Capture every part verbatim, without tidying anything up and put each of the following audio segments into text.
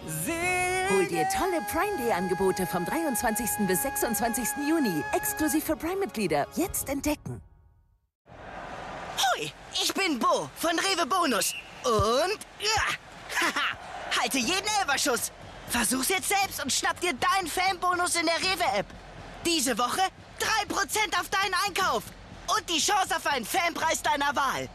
Hol dir tolle Prime Day Angebote vom dreiundzwanzigsten bis sechsundzwanzigsten Juni. Exklusiv für Prime-Mitglieder. Jetzt entdecken. Hoi, ich bin Bo von Rewe Bonus. Und ja, haha, halte jeden Elberschuss. Versuch's jetzt selbst und schnapp dir deinen Fanbonus in der Rewe-App. Diese Woche drei Prozent auf deinen Einkauf. Und die Chance auf einen Fanpreis deiner Wahl.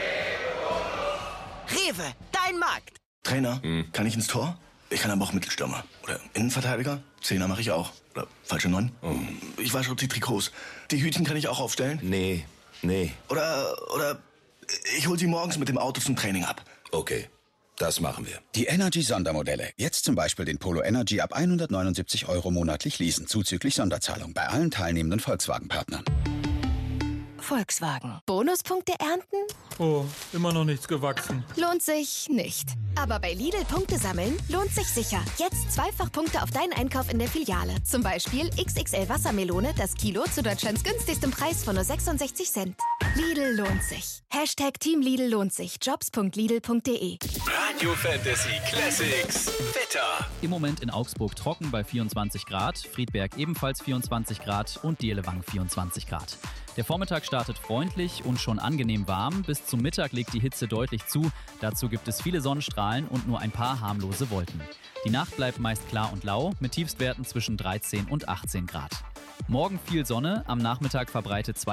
Rewe, dein Markt. Trainer, hm. kann ich ins Tor? Ich kann aber auch Mittelstürmer. Oder Innenverteidiger? Zehner mache ich auch. Oder falsche Neun? Oh. Ich wasche die Trikots. Die Hütchen kann ich auch aufstellen? Nee, nee. Oder, oder ich hol sie morgens mit dem Auto zum Training ab. Okay, das machen wir. Die Energy-Sondermodelle. Jetzt zum Beispiel den Polo Energy ab hundertneunundsiebzig Euro monatlich leasen. Zuzüglich Sonderzahlung bei allen teilnehmenden Volkswagen-Partnern. Volkswagen. Bonuspunkte ernten? Oh, immer noch nichts gewachsen. Lohnt sich nicht. Aber bei Lidl Punkte sammeln lohnt sich sicher. Jetzt zweifach Punkte auf deinen Einkauf in der Filiale. Zum Beispiel X X L Wassermelone, das Kilo zu Deutschlands günstigstem Preis von nur sechsundsechzig Cent. Lidl lohnt sich. Hashtag Team Lidl lohnt sich. Jobs punkt lidl punkt de. Radio Fantasy Classics. Wetter. Im Moment in Augsburg trocken bei vierundzwanzig Grad, Friedberg ebenfalls vierundzwanzig Grad und Dielewang vierundzwanzig Grad. Der Vormittag startet freundlich und schon angenehm warm. Bis zum Mittag legt die Hitze deutlich zu. Dazu gibt es viele Sonnenstrahlen und nur ein paar harmlose Wolken. Die Nacht bleibt meist klar und lau mit Tiefstwerten zwischen dreizehn und achtzehn Grad. Morgen viel Sonne, am Nachmittag verbreitet zwei